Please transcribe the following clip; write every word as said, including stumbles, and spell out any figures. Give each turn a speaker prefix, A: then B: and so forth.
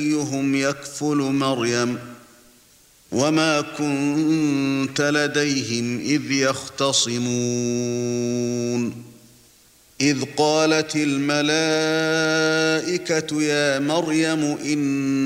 A: أيهم يكفل مريم وما كنت لديهم إذ يختصمون إذ قالت الملائكة يا مريم إن